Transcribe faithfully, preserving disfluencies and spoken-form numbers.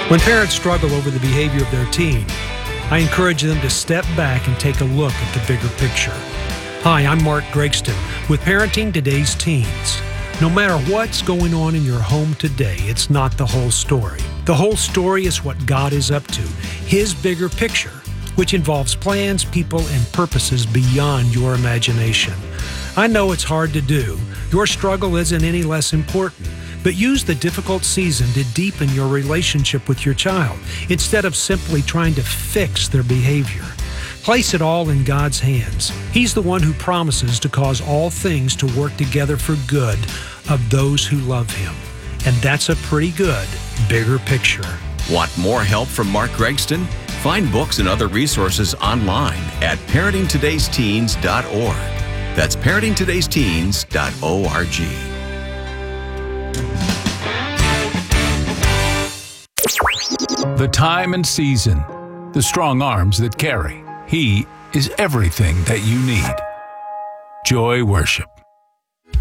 When parents struggle over the behavior of their teen, I encourage them to step back and take a look at the bigger picture. Hi, I'm Mark Gregston with Parenting Today's Teens. No matter what's going on in your home today, it's not the whole story. The whole story is what God is up to, His bigger picture, which involves plans, people, and purposes beyond your imagination. I know it's hard to do. Your struggle isn't any less important. But use the difficult season to deepen your relationship with your child instead of simply trying to fix their behavior. Place it all in God's hands. He's the one who promises to cause all things to work together for good of those who love Him. And that's a pretty good, bigger picture. Want more help from Mark Gregston? Find books and other resources online at parenting todays teens dot org. That's parenting todays teens dot org. The time and season, the strong arms that carry. He is everything that you need. Joy Worship.